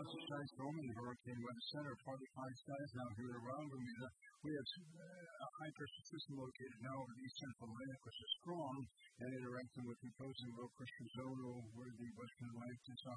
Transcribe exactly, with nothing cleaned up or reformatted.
lots of skies forming in hurricane weather center, partly high skies now here around Bermuda. We have uh, a high pressure system located now over the east central Atlantic, which is strong and interacting with the opposing low pressure zone over the western Atlantic and South